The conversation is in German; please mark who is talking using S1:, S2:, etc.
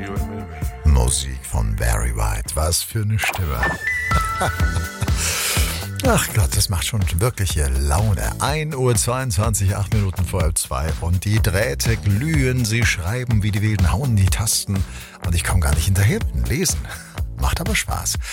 S1: Musik von Barry White. Was für eine Stimme. Ach Gott, das macht schon wirkliche Laune. 1:22 Uhr, 8 Minuten vor 2 und die Drähte glühen, sie schreiben wie die Wilden, hauen die Tasten und ich komme gar nicht hinterher mit dem Lesen. Macht aber Spaß.